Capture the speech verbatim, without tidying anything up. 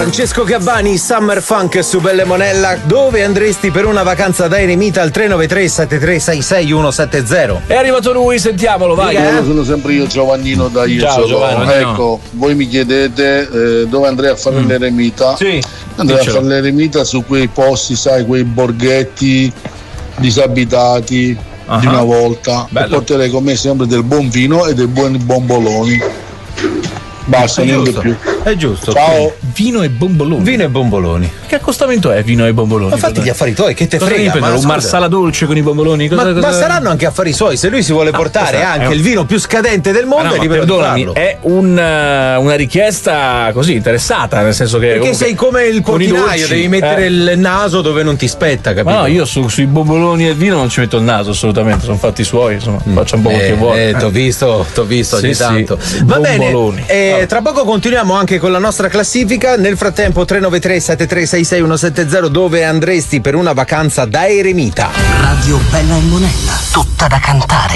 Francesco Gabbani, Summer Funk su Belle Monella. Dove andresti per una vacanza da eremita al tre nove tre sette tre sei sei uno sette zero? È arrivato lui, sentiamolo, vai. Io sono sempre io, Giovannino da Ciao, Giovanni. Ecco, voi mi chiedete eh, dove andrei a fare mm. l'eremita. Sì. Andrei Dicelo. a fare l'eremita su quei posti, sai, quei borghetti disabitati uh-huh. di una volta. Bello. E porterei con me sempre del buon vino e dei buoni bomboloni. Basta, niente più. È giusto. Ciao. Vino e bomboloni. Vino e bomboloni. Che accostamento è vino e bomboloni? Ma fatti gli affari tuoi, che te cosa frega? Ma un scusa. marsala dolce con i bomboloni? Cosa, ma, cosa... ma saranno anche affari suoi. Se lui si vuole no, portare anche un... il vino più scadente del mondo, ah, no, è libero perdonami, di farlo. È un, una richiesta così interessata, nel senso che. Perché sei come il portinaio, devi mettere eh. il naso dove non ti spetta, capito? Ma no, io su, sui bomboloni e il vino non ci metto il naso assolutamente, sono fatti suoi, insomma, mm. faccio un po' quello eh, che vuole. Eh, t'ho visto, t'ho visto sì, ogni sì. tanto. Va bomboloni. bene, eh, tra poco continuiamo anche con la nostra classifica. Nel frattempo tre nove tre sette tre sei sei uno sette zero, dove andresti per una vacanza da eremita? Radio Bella e Monella, tutta da cantare.